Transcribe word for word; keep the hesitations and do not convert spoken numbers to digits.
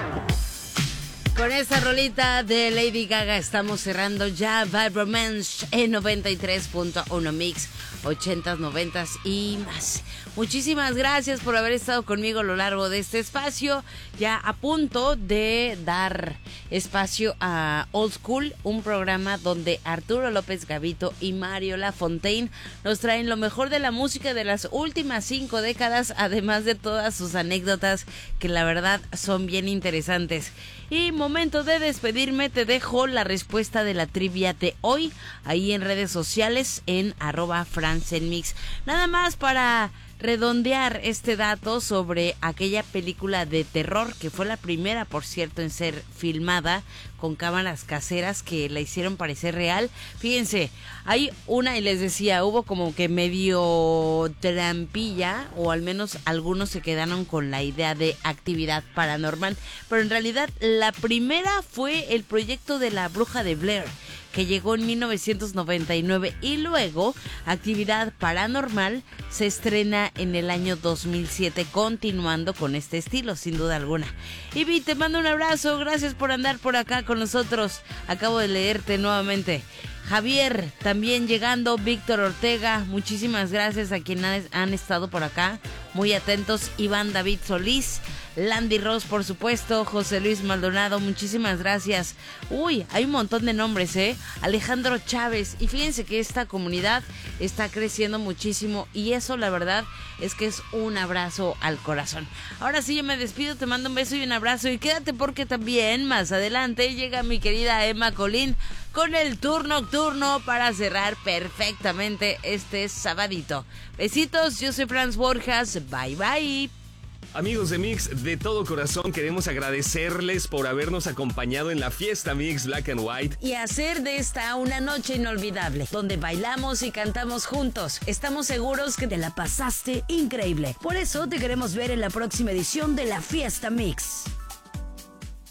Con esta rolita de Lady Gaga estamos cerrando ya Vibromance en noventa y tres punto uno Mix, ochentas, noventas y más. Muchísimas gracias por haber estado conmigo a lo largo de este espacio. Ya a punto de dar espacio a Old School, un programa donde Arturo López Gavito y Mario Lafontaine nos traen lo mejor de la música de las últimas cinco décadas, además de todas sus anécdotas que la verdad son bien interesantes. Y momento de despedirme, te dejo la respuesta de la trivia de hoy ahí en redes sociales en arroba francenmix. Nada más para redondear este dato sobre aquella película de terror que fue la primera, por cierto, en ser filmada con cámaras caseras que la hicieron parecer real. Fíjense, hay una, y les decía, hubo como que medio trampilla, o al menos algunos se quedaron con la idea de Actividad Paranormal, pero en realidad la primera fue el proyecto de La Bruja de Blair, que llegó en mil novecientos noventa y nueve, y luego Actividad Paranormal se estrena en el año dos mil siete, continuando con este estilo, sin duda alguna. Ivy, te mando un abrazo, gracias por andar por acá con nosotros, acabo de leerte nuevamente. Javier, también llegando, Víctor Ortega, muchísimas gracias a quienes han estado por acá, muy atentos, Iván David Solís, Landy Ross, por supuesto, José Luis Maldonado, muchísimas gracias. Uy, hay un montón de nombres, ¿eh? Alejandro Chávez, y fíjense que esta comunidad está creciendo muchísimo, y eso la verdad es que es un abrazo al corazón. Ahora sí, yo me despido, te mando un beso y un abrazo, y quédate porque también más adelante llega mi querida Emma Colín con el tour nocturno para cerrar perfectamente este sabadito. Besitos, yo soy Franz Borjas, bye bye. Amigos de Mix, de todo corazón queremos agradecerles por habernos acompañado en la fiesta Mix Black and White y hacer de esta una noche inolvidable, donde bailamos y cantamos juntos. Estamos seguros que te la pasaste increíble. Por eso te queremos ver en la próxima edición de la Fiesta Mix.